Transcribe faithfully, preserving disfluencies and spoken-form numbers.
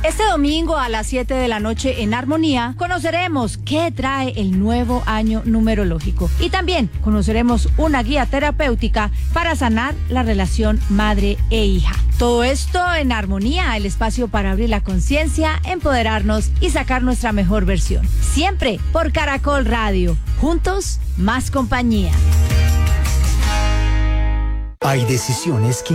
Este domingo a las siete de la noche en Armonía conoceremos qué trae el nuevo año numerológico y también conoceremos una guía terapéutica para sanar la relación madre e hija. Todo esto en Armonía, el espacio para abrir la conciencia, empoderarnos y sacar nuestra mejor versión. Siempre por Caracol Radio. Juntos, más compañía. Hay decisiones que